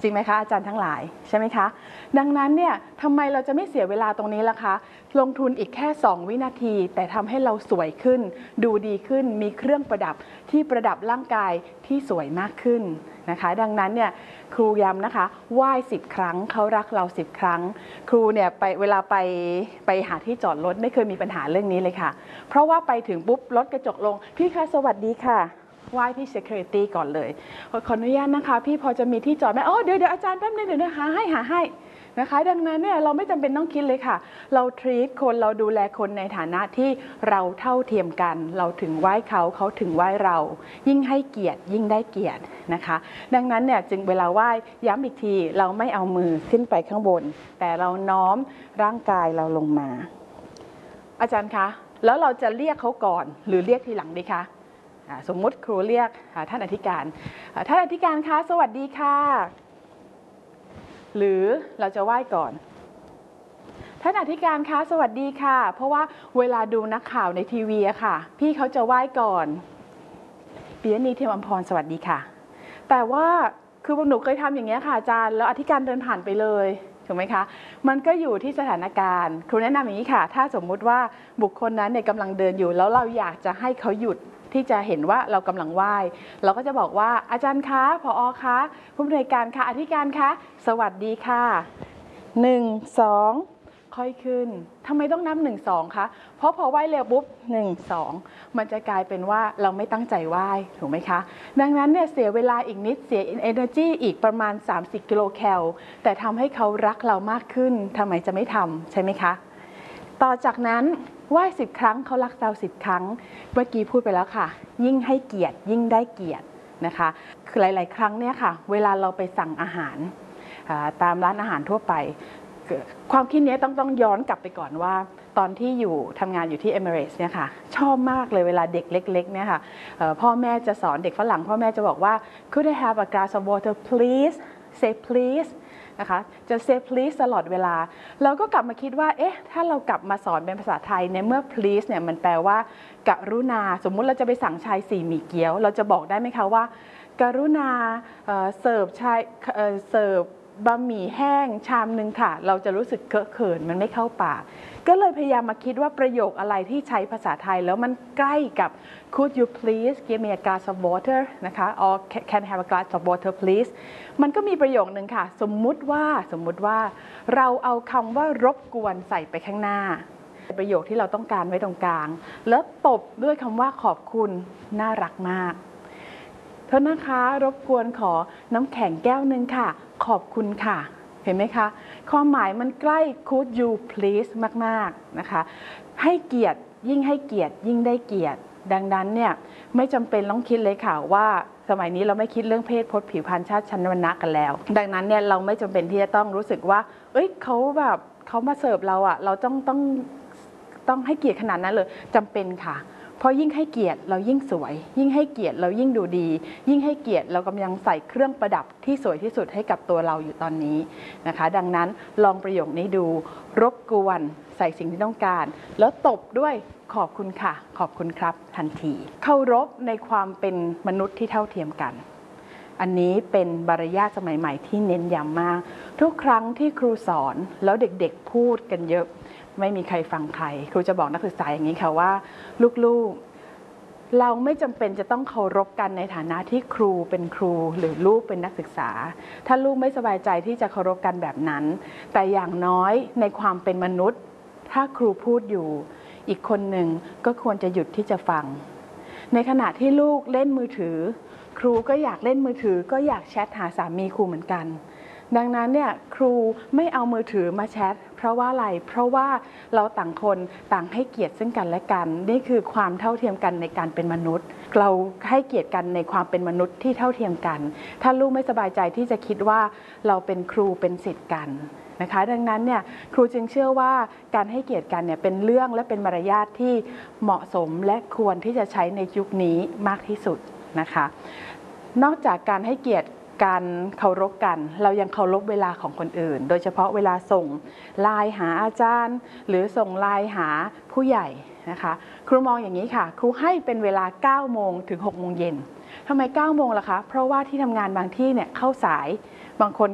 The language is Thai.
จริงไหมคะอาจารย์ทั้งหลายใช่ไหมคะดังนั้นเนี่ยทำไมเราจะไม่เสียเวลาตรงนี้ล่ะคะลงทุนอีกแค่2วินาทีแต่ทำให้เราสวยขึ้นดูดีขึ้นมีเครื่องประดับที่ประดับร่างกายที่สวยมากขึ้นนะคะดังนั้นเนี่ยครูย้ำนะคะไหว้10 ครั้งเขารักเรา10 ครั้งครูเนี่ยเวลาไปหาที่จอดรถไม่เคยมีปัญหาเรื่องนี้เลยค่ะเพราะว่าไปถึงปุ๊บรถกระจกลงพี่คะสวัสดีค่ะไหว้พี่ security ก่อนเลยขออนุญาตนะคะพี่พอจะมีที่จอดไหมอ๋อเดี๋ยวอาจารย์แป๊บนึงเดี๋ยวหาให้นะคะดังนั้นเนี่ยเราไม่จำเป็นต้องคิดเลยค่ะเรา treat คนเราดูแลคนในฐานะที่เราเท่าเทียมกันเราถึงไหว้เขาถึงไหว้เรายิ่งให้เกียรติยิ่งได้เกียรตินะคะดังนั้นเนี่ยจึงเวลาไหว้ย้ำอีกทีเราไม่เอามือขึ้นไปข้างบนแต่เราน้อมร่างกายเราลงมาอาจารย์คะแล้วเราจะเรียกเขาก่อนหรือเรียกทีหลังดีคะสมมุติครูเรียกท่านอธิการท่านอธิการคะสวัสดีค่ะหรือเราจะไหว้ก่อนท่านอธิการคะสวัสดีค่ะเพราะว่าเวลาดูนักข่าวในทีวีอะค่ะพี่เขาจะไหว้ก่อนปิยณีเทียมอำพรสวัสดีค่ะแต่ว่าคือหนูเคยทำอย่างเงี้ยค่ะอาจารย์แล้วอธิการเดินผ่านไปเลยถูกไหมคะมันก็อยู่ที่สถานการณ์ครูแนะนำอย่างนี้ค่ะถ้าสมมุติว่าบุคคลนั้นเนี่ยกำลังเดินอยู่แล้วเราอยากจะให้เขาหยุดที่จะเห็นว่าเรากำลังไหว้เราก็จะบอกว่าอาจารย์คะผอ.คะผู้อำนวยการคะอธิการคะสวัสดีค่ะ1 2ค่อยขึ้นทำไมต้องนับ1 2คะเพราะพอไหว้เร็วปุ๊บ1 2มันจะกลายเป็นว่าเราไม่ตั้งใจไหว้ถูกไหมคะดังนั้นเนี่ยเสียเวลาอีกนิดเสีย energy อีกประมาณ30 กิโลแคลแต่ทำให้เขารักเรามากขึ้นทำไมจะไม่ทำใช่ไหมคะต่อจากนั้นไหว้10 ครั้งเขารักเรา10 ครั้งเมื่อกี้พูดไปแล้วค่ะยิ่งให้เกียรติยิ่งได้เกียรตินะคะคือหลายๆครั้งเนี่ยค่ะเวลาเราไปสั่งอาหารตามร้านอาหารทั่วไปความคิดนี้ต้องย้อนกลับไปก่อนว่าตอนที่ทำงานอยู่ที่ Emirates เนี่ยค่ะชอบมากเลยเวลาเด็กเล็กๆเนี่ยค่ะพ่อแม่จะสอนเด็กฝรั่งพ่อแม่จะบอกว่า Could I have a glass of water please say pleaseนะคะจะ say please ตลอดเวลาเราก็กลับมาคิดว่าเอ๊ะถ้าเรากลับมาสอนเป็นภาษาไทยในเมื่อ please เนี่ยมันแปลว่ากรุณาสมมุติเราจะไปสั่งชาย4หมี่เกี๊ยวเราจะบอกได้ไหมคะว่ากรุณาเสิร์ฟบะหมี่แห้งชามนึงค่ะเราจะรู้สึกเกอะเขินมันไม่เข้าปากก็เลยพยายามมาคิดว่าประโยคอะไรที่ใช้ภาษาไทยแล้วมันใกล้กับ Could you please give me a glass of water นะคะ or can I have a glass of water please มันก็มีประโยคนึงค่ะสมมุติว่าเราเอาคำว่ารบกวนใส่ไปข้างหน้าประโยคที่เราต้องการไว้ตรงกลางแล้วตบด้วยคำว่าขอบคุณน่ารักมากโทษนะคะรบกวนขอน้ำแข็งแก้วนึงค่ะขอบคุณค่ะเห็นไหมคะความหมายมันใกล้ could you please มากๆนะคะให้เกียรติยิ่งให้เกียรติยิ่งได้เกียรติดังนั้นเนี่ยไม่จำเป็นต้องคิดเลยค่ะว่าสมัยนี้เราไม่คิดเรื่องเพศพจน์ผิวพรรณชาติชั้นวรรณะกันแล้วดังนั้นเนี่ยเราไม่จำเป็นที่จะต้องรู้สึกว่าเอ้ยเขามาเสิร์ฟเราอะเราต้องให้เกียรติขนาดนั้นเลยจำเป็นค่ะเพราะยิ่งให้เกียรติเรายิ่งสวยยิ่งให้เกียรติเรายิ่งดูดียิ่งให้เกียรติเรากำลังใส่เครื่องประดับที่สวยที่สุดให้กับตัวเราอยู่ตอนนี้นะคะดังนั้นลองประโยคนี้ดูรบกวนใส่สิ่งที่ต้องการแล้วตบด้วยขอบคุณค่ะขอบคุณครับทันทีเคารพในความเป็นมนุษย์ที่เท่าเทียมกันอันนี้เป็นมารยาทสมัยใหม่ที่เน้นย้ำมากทุกครั้งที่ครูสอนแล้วเด็กๆพูดกันเยอะไม่มีใครฟังใครครูจะบอกนักศึกษาอย่างนี้ค่ะว่าลูกๆเราไม่จำเป็นจะต้องเคารพกันในฐานะที่ครูเป็นครูหรือลูกเป็นนักศึกษาถ้าลูกไม่สบายใจที่จะเคารพกันแบบนั้นแต่อย่างน้อยในความเป็นมนุษย์ถ้าครูพูดอยู่อีกคนหนึ่งก็ควรจะหยุดที่จะฟังในขณะที่ลูกเล่นมือถือครูก็อยากเล่นมือถือก็อยากแชทหาสามีครูเหมือนกันดังนั้นเนี่ยครูไม่เอามือถือมาแชทเพราะว่าอะไรเพราะว่าเราต่างคนต่างให้เกียรติซึ่งกันและกันนี่คือความเท่าเทียมกันในการเป็นมนุษย์เราให้เกียรติกันในความเป็นมนุษย์ที่เท่าเทียมกันถ้าลูกไม่สบายใจที่จะคิดว่าเราเป็นครูเป็นศิษย์กันนะคะดังนั้นเนี่ยครูจึงเชื่อว่าการให้เกียรติกันเนี่ยเป็นเรื่องและเป็นมารยาทที่เหมาะสมและควรที่จะใช้ในยุคนี้มากที่สุดนะคะนอกจากการให้เกียรติการเคารพกันเรายังเคารพเวลาของคนอื่นโดยเฉพาะเวลาส่งไลน์หาอาจารย์หรือส่งไลน์หาผู้ใหญ่นะคะครูมองอย่างนี้ค่ะครูให้เป็นเวลา 9 โมงถึง 6 โมงเย็นทำไม 9 โมงล่ะคะเพราะว่าที่ทำงานบางที่เนี่ยเข้าสายบางคน